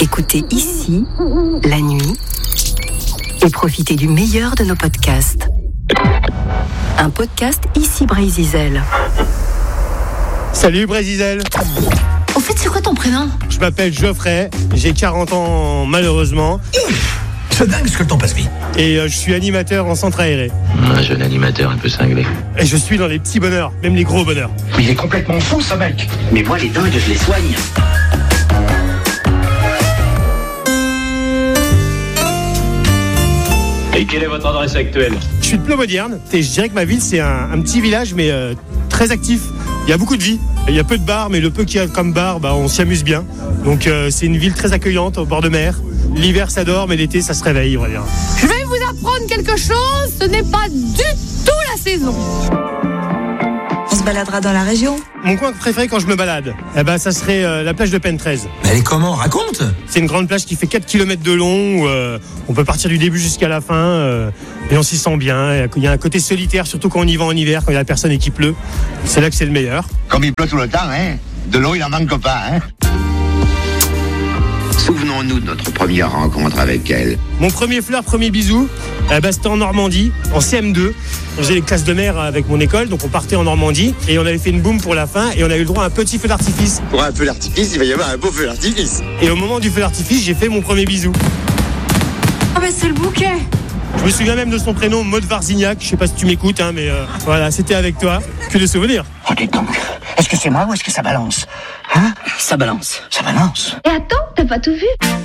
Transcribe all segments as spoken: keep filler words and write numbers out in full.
Écoutez ici, la nuit, et profitez du meilleur de nos podcasts. Un podcast ici Brézizel. Salut Brézizel. Au fait, c'est quoi ton prénom ? Je m'appelle Geoffrey, j'ai quarante ans malheureusement. C'est dingue ce que le temps passe vite. Et euh, je suis animateur en centre aéré. Un jeune animateur un peu cinglé. Et je suis dans les petits bonheurs, même les gros bonheurs. Mais il est complètement fou ce mec. Mais moi les dingues je les soigne. Et quelle est votre adresse actuelle ? Je suis de Ploemodierne et je dirais que ma ville c'est un, un petit village mais euh, très actif. Il y a beaucoup de vie, il y a peu de bars mais le peu qu'il y a comme bar, bah, on s'y amuse bien. Donc euh, c'est une ville très accueillante au bord de mer. L'hiver ça dort mais l'été ça se réveille, on va dire. Je vais vous apprendre quelque chose, ce n'est pas du tout la saison. On se baladera dans la région. Mon coin préféré quand je me balade, eh ben, ça serait euh, la plage de Pentrez. Mais elle est comment ? Raconte. C'est une grande plage qui fait quatre kilomètres de long, où, euh, on peut partir du début jusqu'à la fin, euh, et on s'y sent bien. Il y a un côté solitaire, surtout quand on y va en hiver, quand il y a personne et qu'il pleut. C'est là que c'est le meilleur. Comme il pleut tout le temps, hein, de l'eau il en manque pas, hein. Souvenons-nous de notre première rencontre avec elle. Mon premier flirt, premier bisou, eh ben, c'était en Normandie, en C M deux. On faisait les classes de mer avec mon école, donc on partait en Normandie et on avait fait une boum pour la fin et on a eu le droit à un petit feu d'artifice. Pour un feu d'artifice, il va y avoir un beau feu d'artifice. Et au moment du feu d'artifice, j'ai fait mon premier bisou. Ah bah c'est le bouquet. Je me souviens même de son prénom, Maud Varzignac. Je sais pas si tu m'écoutes, hein, mais euh, voilà, c'était avec toi. Que de souvenirs. Oh dis donc, est-ce que c'est moi ou est-ce que ça balance ? Hein ? Ça balance. Ça balance. Et attends, t'as pas tout vu ?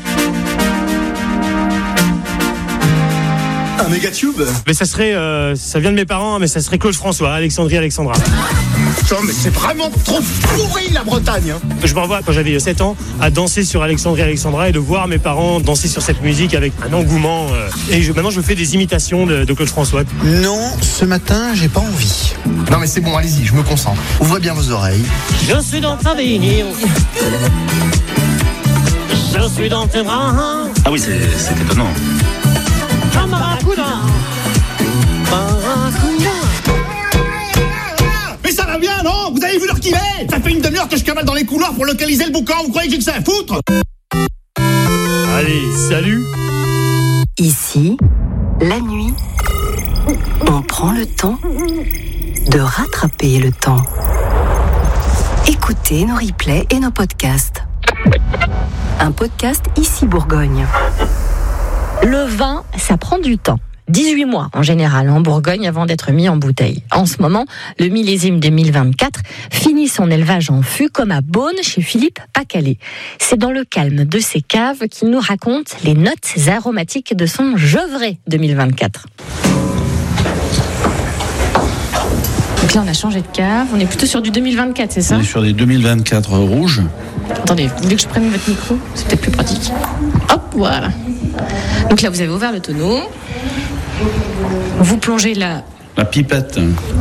Un méga tube. Mais ça serait, euh, ça vient de mes parents, mais ça serait Claude François, Alexandrie Alexandra. Non mais c'est vraiment trop pourri la Bretagne. Hein. Je me revois quand j'avais sept ans à danser sur Alexandrie Alexandra et de voir mes parents danser sur cette musique avec un engouement. Euh, et je, maintenant je fais des imitations de, de Claude François. Non, ce matin, j'ai pas envie. Non mais c'est bon, allez-y, je me concentre. Ouvrez bien vos oreilles. Je suis dans ta vie. Je suis dans tes bras. Ah oui, c'est, c'est étonnant. Mais ça va bien, non ? Vous avez vu l'heure qu'il est ? Ça fait une demi-heure que je cavale dans les couloirs pour localiser le boucan. Vous croyez que j'ai que ça à foutre ? Allez, salut. Ici, la nuit, on prend le temps de rattraper le temps. Écoutez nos replays et nos podcasts. Un podcast ici Bourgogne. Le vin, ça prend du temps. dix-huit mois en général en Bourgogne avant d'être mis en bouteille. En ce moment, le millésime deux mille vingt-quatre finit son élevage en fût comme à Beaune chez Philippe Pacalé. C'est dans le calme de ses caves qu'il nous raconte les notes aromatiques de son Gevrey deux mille vingt-quatre. Donc là, on a changé de cave. On est plutôt sur du deux mille vingt-quatre, c'est ça ? On est sur des deux mille vingt-quatre rouges. Attendez, vous voulez que je prenne votre micro ? C'est peut-être plus pratique. Hop, voilà. Donc là, vous avez ouvert le tonneau. Vous plongez la... La pipette.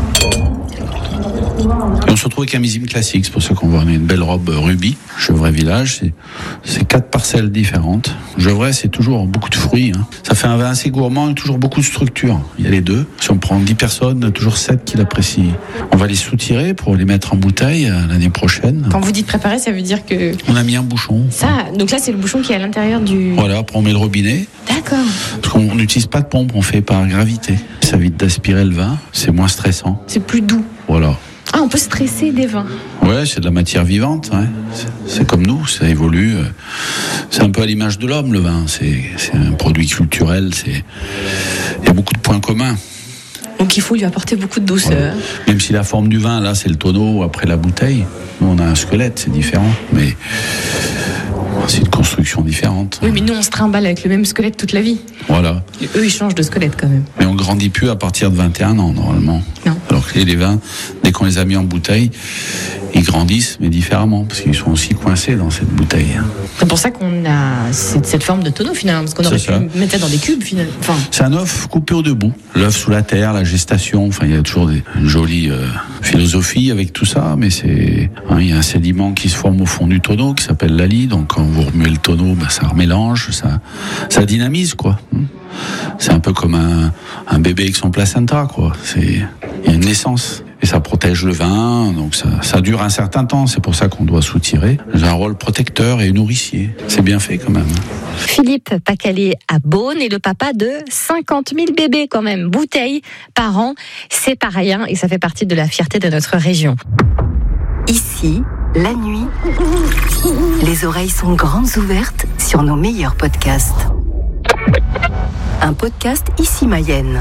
Et on se retrouve avec un millésime classique. C'est pour ça qu'on voit une belle robe rubis. Gevrey Village, c'est, c'est quatre parcelles différentes. Gevrey, c'est toujours beaucoup de fruits. Hein. Ça fait un vin assez gourmand et toujours beaucoup de structure. Il y a les deux. Si on prend dix personnes, toujours sept qui l'apprécient. On va les soutirer pour les mettre en bouteille l'année prochaine. Quand vous dites préparer, ça veut dire que... On a mis un bouchon. Ça, donc là, c'est le bouchon qui est à l'intérieur du... Voilà, après on met le robinet. D'accord. Parce qu'on n'utilise pas de pompe, on fait par gravité. Ça évite d'aspirer le vin, c'est moins stressant. C'est plus doux. Voilà. Ah, on peut stresser des vins. Ouais, c'est de la matière vivante. Ouais. C'est, c'est comme nous, ça évolue. C'est un peu à l'image de l'homme, le vin. C'est, c'est un produit culturel. C'est... Il y a beaucoup de points communs. Donc il faut lui apporter beaucoup de douceur. Voilà. Même si la forme du vin, là, c'est le tonneau après la bouteille. Nous, on a un squelette, c'est différent. Mais c'est une construction différente. Oui, mais nous, on se trimballe avec le même squelette toute la vie. Voilà. Et eux, ils changent de squelette quand même. Mais on grandit plus à partir de vingt et un ans, normalement. Non. Alors que les vins, dès qu'on les a mis en bouteille, ils grandissent, mais différemment, parce qu'ils sont aussi coincés dans cette bouteille. C'est pour ça qu'on a cette, cette forme de tonneau, finalement, parce qu'on aurait pu mettre ça dans des cubes, finalement. Enfin... C'est un œuf coupé au debout. L'œuf sous la terre, la gestation, enfin, il y a toujours des, une jolie euh, philosophie avec tout ça, mais c'est... Hein, il y a un sédiment qui se forme au fond du tonneau, qui s'appelle l'ali, donc quand vous remuez le tonneau, ben, ça remélange, ça, ça dynamise, quoi. C'est un peu comme un, un bébé avec son placenta, quoi. C'est, il y a une naissance. et ça protège le vin, donc ça, ça dure un certain temps. C'est pour ça qu'on doit soutirer. J'ai un rôle protecteur et nourricier. C'est bien fait quand même. Philippe Pacalé à Beaune est le papa de cinquante mille bébés quand même, bouteilles par an. C'est pas rien et ça fait partie de la fierté de notre région. Ici, la nuit, les oreilles sont grandes ouvertes sur nos meilleurs podcasts. Un podcast Ici Mayenne.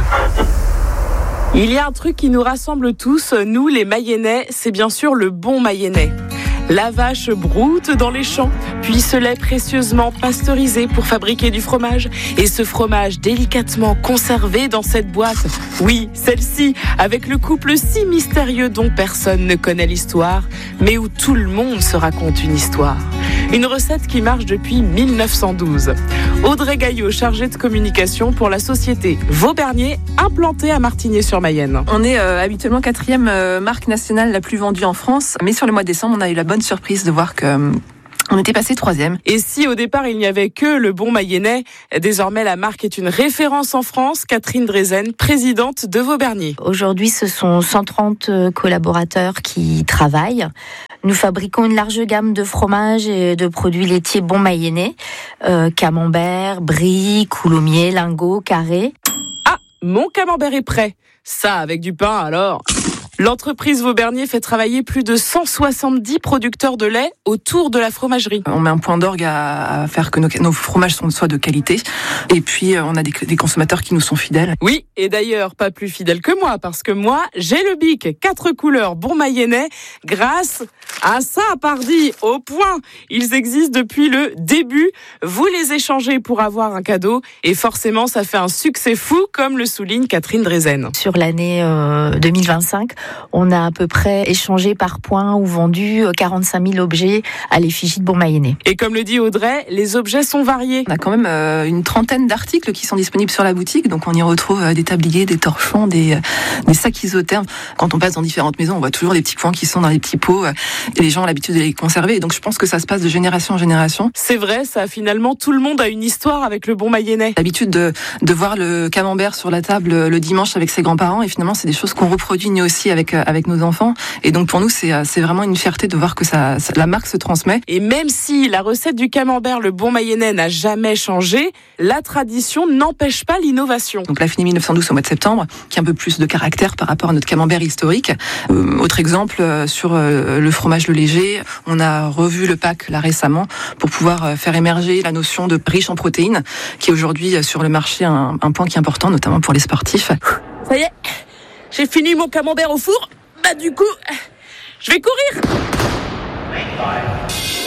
Il y a un truc qui nous rassemble tous, nous les Mayennais, c'est bien sûr le bon mayennais. La vache broute dans les champs, puis ce lait précieusement pasteurisé pour fabriquer du fromage. Et ce fromage délicatement conservé dans cette boîte. Oui, celle-ci, avec le couple si mystérieux dont personne ne connaît l'histoire, mais où tout le monde se raconte une histoire. Une recette qui marche depuis mille neuf cent douze. Audrey Gaillot, chargée de communication pour la société Vaubernier, implantée à Martigny-sur-Mayenne. On est euh, habituellement quatrième euh, marque nationale la plus vendue en France, mais sur le mois de décembre, on a eu la bonne surprise de voir que euh, on était passé troisième. Et si au départ il n'y avait que le bon mayennais, désormais la marque est une référence en France. Catherine Drezen, présidente de Vaubernier. Aujourd'hui, ce sont cent trente collaborateurs qui travaillent. Nous fabriquons une large gamme de fromages et de produits laitiers bon mayennais, euh, camembert, brie, coulommiers, lingots, carrés. Ah, mon camembert est prêt. Ça, avec du pain alors. L'entreprise Vaubernier fait travailler plus de cent soixante-dix producteurs de lait autour de la fromagerie. On met un point d'orgue à, à faire que nos, nos fromages soient de qualité. Et puis, on a des, des consommateurs qui nous sont fidèles. Oui, et d'ailleurs, pas plus fidèles que moi, parce que moi, j'ai le bic quatre couleurs bon mayennais grâce à ça, pardi, au point. Ils existent depuis le début. Vous les échangez pour avoir un cadeau. Et forcément, ça fait un succès fou, comme le souligne Catherine Drezen. Sur l'année euh, deux mille vingt-cinq, on a à peu près échangé par point ou vendu quarante-cinq mille objets à l'effigie de bon mayennais. Et comme le dit Audrey, les objets sont variés. On a quand même euh, une trentaine d'articles qui sont disponibles sur la boutique. Donc on y retrouve euh, des tabliers, des torchons, des, euh, des sacs isothermes. Quand on passe dans différentes maisons, on voit toujours des petits coins qui sont dans les petits pots. Euh, et les gens ont l'habitude de les conserver. Et donc je pense que ça se passe de génération en génération. C'est vrai, ça finalement, tout le monde a une histoire avec le bon mayennais. L'habitude de, de voir le camembert sur la table le dimanche avec ses grands-parents. Et finalement, c'est des choses qu'on reproduit nous aussi avec avec nos enfants. Et donc pour nous, c'est c'est vraiment une fierté de voir que ça, ça la marque se transmet. Et même si la recette du camembert, le bon mayennais, n'a jamais changé, la tradition n'empêche pas l'innovation. Donc la Fini mille neuf cent douze au mois de septembre, qui a un peu plus de caractère par rapport à notre camembert historique. Euh, autre exemple, euh, sur euh, le fromage le léger, on a revu le pack là récemment pour pouvoir euh, faire émerger la notion de riche en protéines, qui est aujourd'hui euh, sur le marché un, un point qui est important, notamment pour les sportifs. Ça y est, j'ai fini mon camembert au four. Bah du coup, je vais courir.